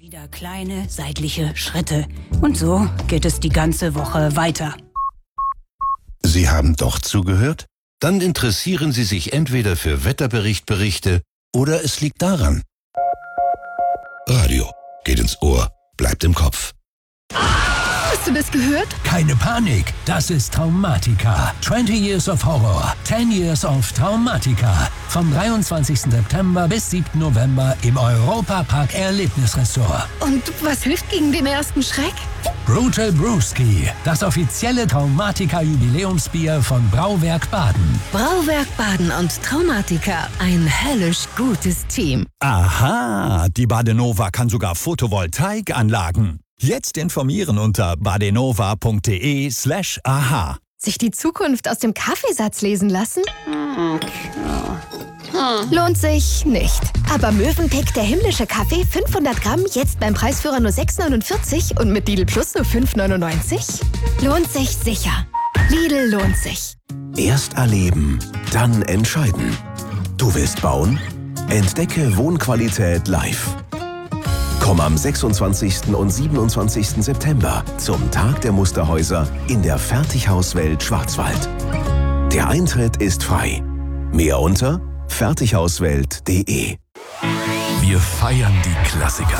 Wieder kleine seitliche Schritte. Und so geht es die ganze Woche weiter. Sie haben doch zugehört? Dann interessieren Sie sich entweder für Wetterberichte oder es liegt daran. Radio geht ins Ohr, bleibt im Kopf. Hast du das gehört? Keine Panik, das ist Traumatica. 20 Years of Horror, 10 Years of Traumatica. Vom 23. September bis 7. November im Europa-Park Erlebnisressort. Und was hilft gegen den ersten Schreck? Brutal Brewski, das offizielle Traumatica-Jubiläumsbier von Brauwerk Baden. Brauwerk Baden und Traumatica, ein höllisch gutes Team. Aha, die Badenova kann sogar Photovoltaikanlagen. Jetzt informieren unter badenova.de/aha. Sich die Zukunft aus dem Kaffeesatz lesen lassen? Lohnt sich nicht. Aber Mövenpick, der himmlische Kaffee, 500 Gramm, jetzt beim Preisführer nur 6,49 und mit Lidl Plus nur 5,99? Lohnt sich sicher. Lidl lohnt sich. Erst erleben, dann entscheiden. Du willst bauen? Entdecke Wohnqualität live. Komm am 26. und 27. September zum Tag der Musterhäuser in der Fertighauswelt Schwarzwald. Der Eintritt ist frei. Mehr unter fertighauswelt.de. Wir feiern die Klassiker.